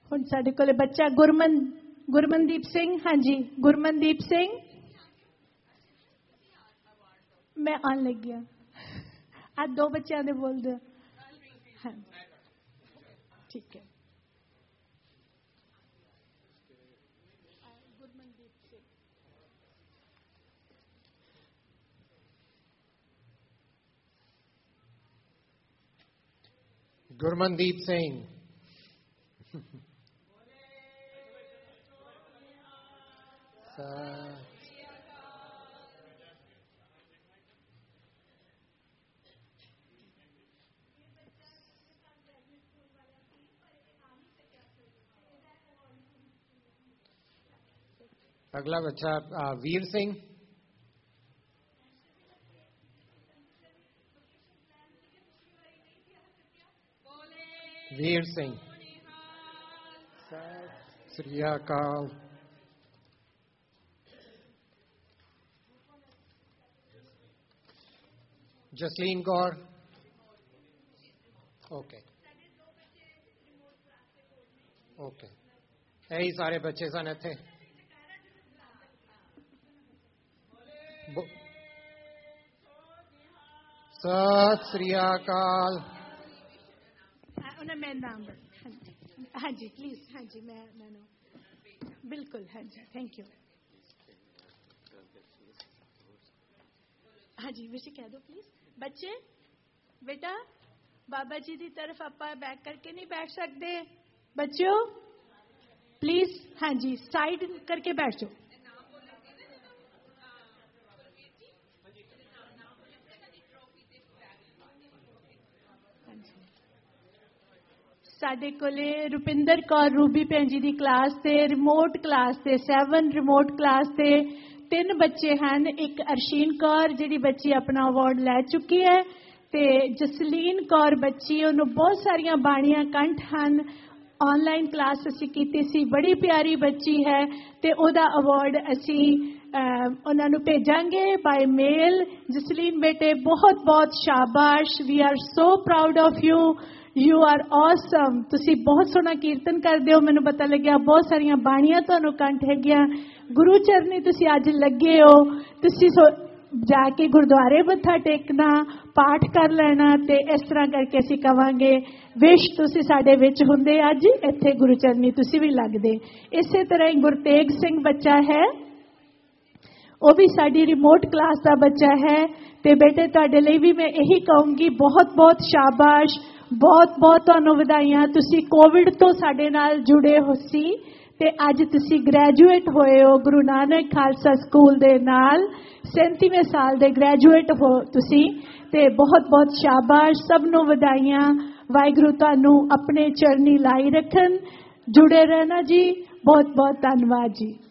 ਹੁਣ ਸਾਡੇ ਕੋਲੇ ਬੱਚਾ ਗੁਰਮਨਦੀਪ ਸਿੰਘ। ਹਾਂਜੀ, ਗੁਰਮਨਦੀਪ ਸਿੰਘ। मैं आन लग गया। आज 2 बच्चों ने बोल दो। हाँ, ठीक है। गुरमनदीप सिंह। अगला बच्चा वीर सिंह। वीर सिंह। सत श्री अकाल। जसलीन कौर। ओके ओके, यही सारे बच्चे सन इत्थे। सत श्री अकाल। मैं नाम। हाँ जी प्लीज। हाँ जी मैं बिल्कुल। हाँ जी थैंक यू। हाँ जी विशी कह दो प्लीज। बच्चे बेटा बाबा जी की तरफ आप बैक करके नहीं बैठ सकते बच्चों, प्लीज। हाँ जी साइड करके बैठ जाओ। साडे कोले रुपिंदर कौर रूबी भैन जी की क्लास से रिमोट क्लास से 7 रिमोट क्लास से 3 बच्चे हैं। एक अर्शीन कौर जी बच्ची अपना अवार्ड लै चुकी है, ते जसलीन कौर बच्ची उन्होंने बहुत सारिया बाणियां कंठ हैं। ऑनलाइन क्लास असी की सी, बड़ी प्यारी बच्ची है, ते ओदा अवार्ड असी उन्होंने भेजांगे बाय मेल। जसलीन बेटे बहुत बहुत शाबाश। We are so proud of you. You are awesome. तुसी बहुत सोहना कीर्तन करते हो, मैनू पता लग्या। बहुत सारिया बाणियां तुहानू कंठ हैगियां। गुरु चरनी तुसी अज लगे हो। तुसी जाके गुरुद्वारे मत्था टेकना, पाठ कर लेना, ते इस तरह करके असी कवांगे विश तुसी साडे विच हुंदे अज इत्थे गुरु चरनी तुसी भी लगदे। इसे तरह ही गुरतेग सिंह बच्चा है, वो भी साडी रिमोट क्लास का बच्चा है। ते बेटे तुहाडे लई भी मैं यही कहूंगी बहुत बहुत शाबाश, बहुत बहुत तुहानू वधाइयां। तुसी कोविड तो साडे नाल जुड़े हो सी ते अज तुसी ग्रैजुएट होए हो गुरु नानक खालसा स्कूल दे नाल। 37वें साल दे ग्रैजुएट हो तुसी, ते बहुत बहुत शाबाश। सबनू वधाइयां। वाहिगुरू तुहानू अपने चरनी लाई रखन। जुड़े रहना जी। बहुत बहुत धन्यवाद जी।